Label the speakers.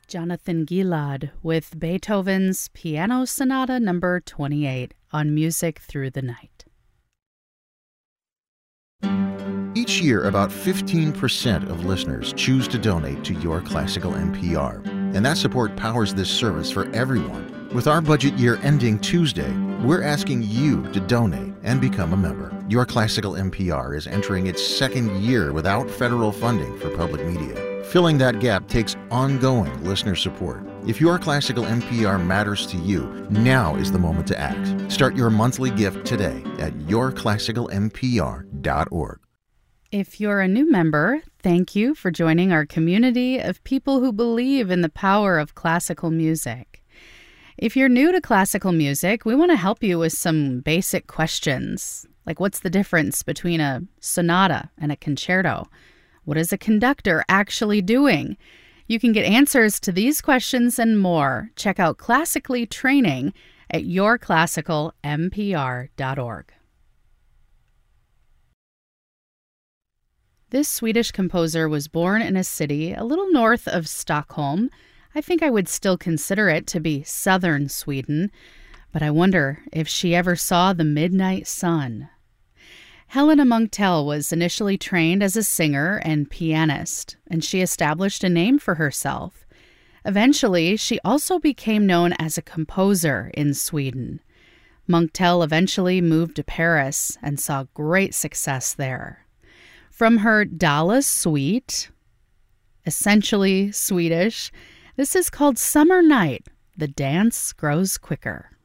Speaker 1: Jonathan Gilad with Beethoven's Piano Sonata No. 28 on Music Through the Night.
Speaker 2: Each year, about 15% of listeners choose to donate to Your Classical NPR, and that support powers this service for everyone. With our budget year ending Tuesday, we're asking you to donate and become a member. Your Classical NPR is entering its second year without federal funding for public media. Filling that gap takes ongoing listener support. If Your Classical NPR matters to you, now is the moment to act. Start your monthly gift today at yourclassicalnpr.org.
Speaker 1: If you're a new member, thank you for joining our community of people who believe in the power of classical music. If you're new to classical music, we want to help you with some basic questions, like what's the difference between a sonata and a concerto? What is a conductor actually doing? You can get answers to these questions and more. Check out Classically Training at yourclassicalnpr.org. This Swedish composer was born in a city a little north of Stockholm. I think I would still consider it to be southern Sweden, but I wonder if she ever saw the midnight sun. Helena Munktell was initially trained as a singer and pianist, and she established a name for herself. Eventually, she also became known as a composer in Sweden. Munktell eventually moved to Paris and saw great success there. From her Dala Suite, essentially Swedish, this is called Summer Night. The Dance Grows Quicker.